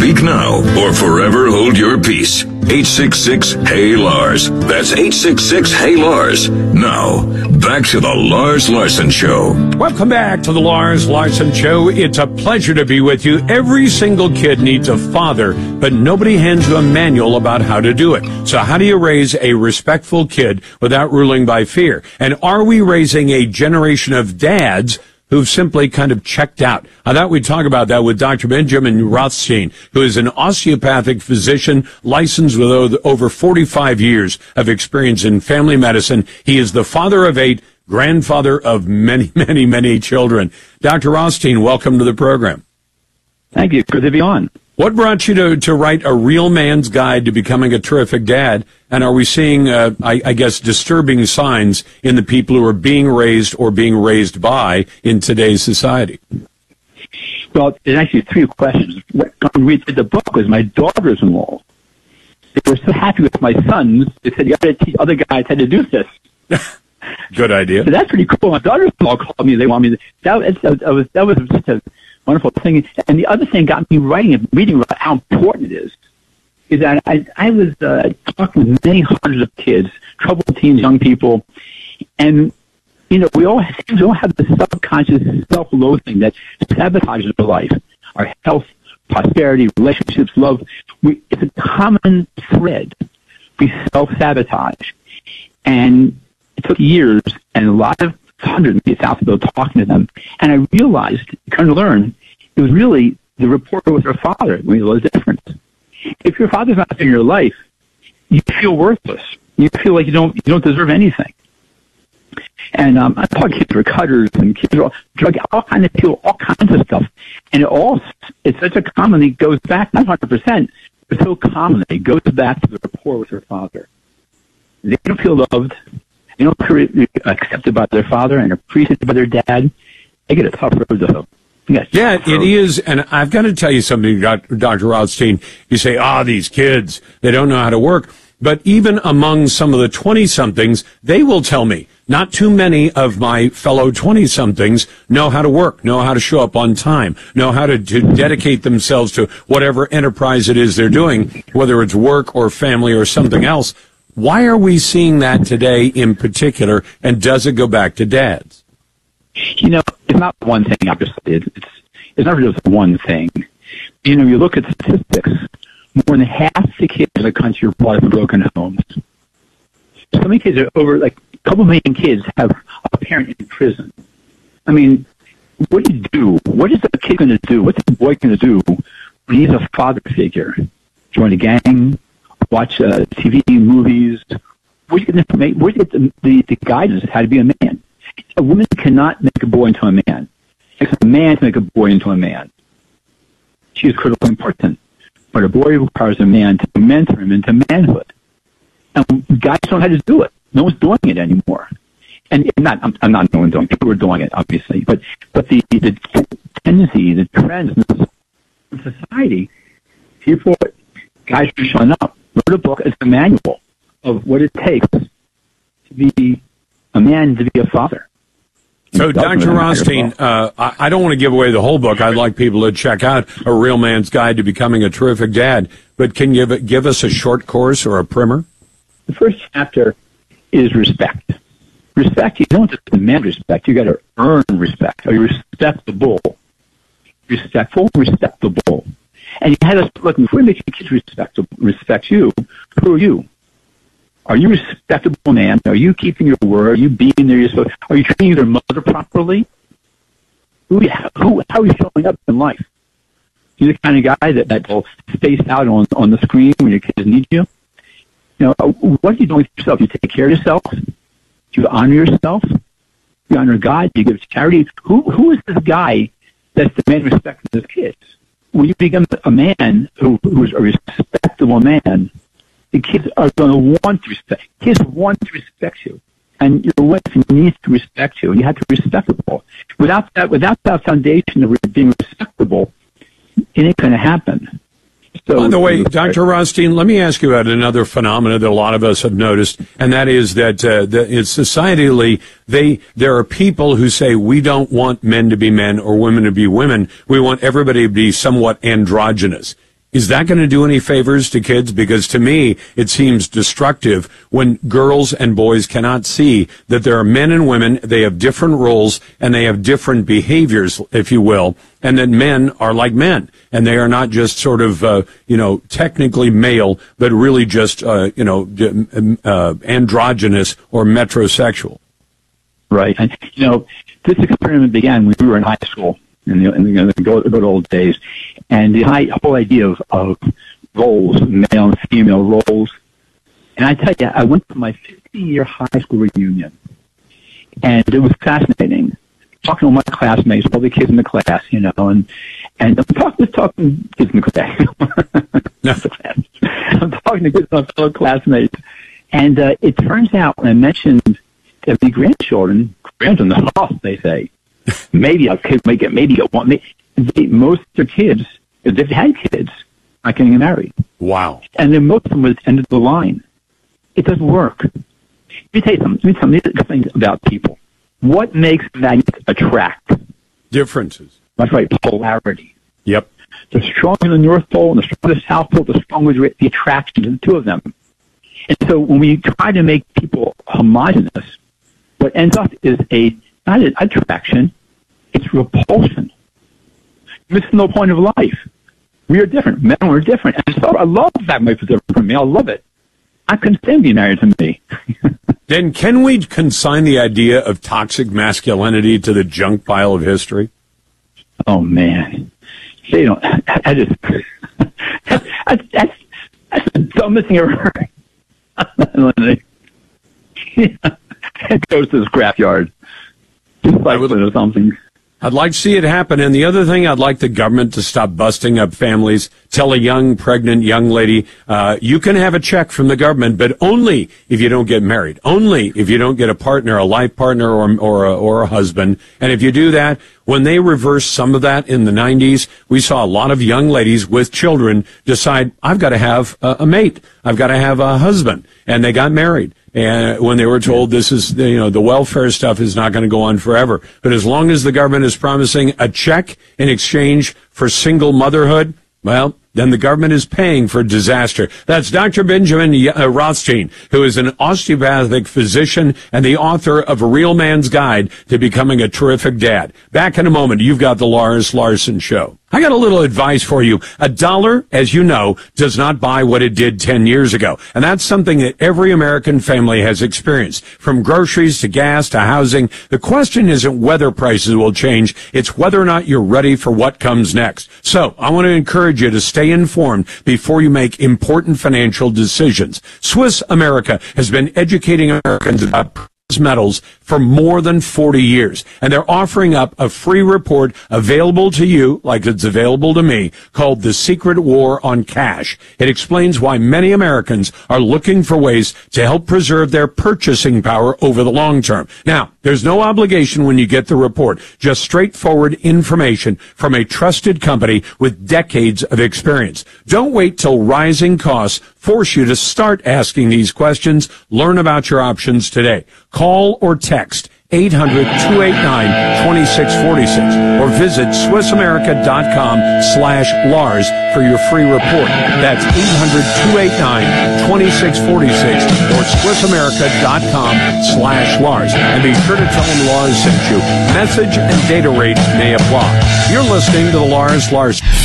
Speak now or forever hold your peace. 866-HEY-LARS. That's 866-HEY-LARS. Now, back to the Lars Larson Show. Welcome back to the Lars Larson Show. It's a pleasure to be with you. Every single kid needs a father, but nobody hands you a manual about how to do it. So how do you raise a respectful kid without ruling by fear? And are we raising a generation of dads who've simply kind of checked out? I thought we'd talk about that with Dr. Benjamin Rothstein, who is an osteopathic physician licensed with over 45 years of experience in family medicine. He is the father of 8, grandfather of many, many, many children. Dr. Rothstein, welcome to the program. Thank you. Good to be on. What brought you to write A Real Man's Guide to Becoming a Terrific Dad? And are we seeing, I guess, disturbing signs in the people who are being raised or being raised by in today's society? Well, there's actually 3 questions. What got me to read the book was my daughters-in-law. They were so happy with my sons, they said, you got to teach other guys how to do this. Good idea. So that's pretty cool. My daughters-in-law called me. They want me to. That was such a wonderful thing. And the other thing got me writing and reading about how important it is that I was talking with many hundreds of kids, troubled teens, young people, and we all have this subconscious self-loathing that sabotages our life, our health, prosperity, relationships, love. It's a common thread. We self-sabotage, and it took years and a lot of hundreds of thousands of people talking to them, and I realized, kind of learned, it was really the rapport with their father made a difference. If your father's not in your life, you feel worthless. You feel like you don't deserve anything. And I thought kids were cutters and kids were all kinds of people, all kinds of stuff. And it's such a common, it goes back, not 100%, but so common, it goes back to the rapport with their father. They don't feel loved. They don't feel accepted by their father and appreciated by their dad. They get a tough road to hoe. Yes. Yeah, it is. And I've got to tell you something, Dr. Rothstein. You say, these kids, they don't know how to work. But even among some of the 20-somethings, they will tell me, not too many of my fellow 20-somethings know how to work, know how to show up on time, know how to dedicate themselves to whatever enterprise it is they're doing, whether it's work or family or something else. Why are we seeing that today in particular, and does it go back to dads? It's not one thing, obviously. It's not just one thing. You look at statistics, more than half the kids in the country are brought up in broken homes. So many kids are a couple million kids have a parent in prison. I mean, what do you do? What is the kid going to do? What's the boy going to do when he's a father figure? Join a gang, watch TV, movies. Where do you get the guidance on how to be a man? A woman cannot make a boy into a man. It takes a man to make a boy into a man. She is critically important. But a boy requires a man to mentor him into manhood. And guys don't know how to do it. No one's doing it anymore. And I'm not no one doing it. People are doing it, obviously. But the tendency, the trends in society, guys are showing up. Wrote a book as a manual of what it takes to be a man, to be a father. So, Dr. Rothstein, I don't want to give away the whole book. I'd like people to check out A Real Man's Guide to Becoming a Terrific Dad. But can you give us a short course or a primer? The first chapter is respect. Respect, you don't just demand respect. You got to earn respect. Are you respectable? Respectful, respectable. And you have to look, before you make your kids respect you, who are you? Are you a respectable man? Are you keeping your word? Are you being there? Are you treating your mother properly? How are you showing up in life? You're the kind of guy that will space out on the screen when your kids need you. What are you doing for yourself? You take care of yourself? Do you honor yourself? Do you honor God? Do you give charity? Who is this guy that's demanding respect from his kids? When you become a man who's a respectable man, the kids are going to want to respect. Kids want to respect you, and your wife needs to respect you. You have to be respectable. Without that foundation of being respectable, it ain't going to happen. So, by the way, Dr. Rothstein, let me ask you about another phenomenon that a lot of us have noticed, and that is that societally, there are people who say we don't want men to be men or women to be women. We want everybody to be somewhat androgynous. Is that going to do any favors to kids? Because to me, it seems destructive when girls and boys cannot see that there are men and women, they have different roles, and they have different behaviors, if you will, and that men are like men, and they are not just sort of, technically male, but really just, androgynous or metrosexual. Right. And, this experiment began when we were in high school. In the good old days, and the whole idea of roles, male and female roles. And I tell you, I went to my 50-year high school reunion, and it was fascinating. Talking to my classmates, all the kids in the class, and I'm talking kids in the class. Not the class. I'm talking to kids, my fellow classmates, and it turns out when I mentioned that the grandchildren, they say. Maybe a kid might get one. Most of their kids, if they've had kids, aren't getting married. Wow. And then most of them was end of the line. It doesn't work. Let me tell you something about people. What makes magnets attract? Differences. That's right, polarity. Yep. The stronger the North Pole and the stronger the South Pole, the stronger the attraction to the two of them. And so when we try to make people homogenous, what ends up is not an attraction, it's repulsion. Missing the point of life. We are different. Men are different. And so I love that my wife is different from me. I love it. I couldn't stand being married to me. Then can we consign the idea of toxic masculinity to the junk pile of history? Oh, man. They don't. That's the dumbest thing I've ever heard. It goes to the scrapyard. Or something. I'd like to see it happen. And the other thing, I'd like the government to stop busting up families. Tell a young, pregnant young lady, you can have a check from the government, but only if you don't get married. Only if you don't get a partner, a life partner, or a husband. And if you do that, when they reversed some of that in the 90s, we saw a lot of young ladies with children decide, I've got to have a mate. I've got to have a husband. And they got married. And when they were told this is, the welfare stuff is not going to go on forever. But as long as the government is promising a check in exchange for single motherhood, well, then the government is paying for disaster. That's Dr. Benjamin Rothstein, who is an osteopathic physician and the author of A Real Man's Guide to Becoming a Terrific Dad. Back in a moment, you've got the Lars Larson Show. I got a little advice for you. $1, as you know, does not buy what it did 10 years ago. And that's something that every American family has experienced. From groceries to gas to housing, the question isn't whether prices will change, it's whether or not you're ready for what comes next. So, I want to encourage you to stay informed before you make important financial decisions. Swiss America has been educating Americans about metals for more than 40 years. And they're offering up a free report available to you, like it's available to me, called The Secret War on Cash. It explains why many Americans are looking for ways to help preserve their purchasing power over the long term. Now, there's no obligation when you get the report, just straightforward information from a trusted company with decades of experience. Don't wait till rising costs force you to start asking these questions. Learn about your options today. Call or text 800-289-2646 or visit SwissAmerica.com/Lars for your free report. That's 800-289-2646 or SwissAmerica.com/Lars. And be sure to tell them Lars sent you. Message and data rate may apply. You're listening to the Lars Larson.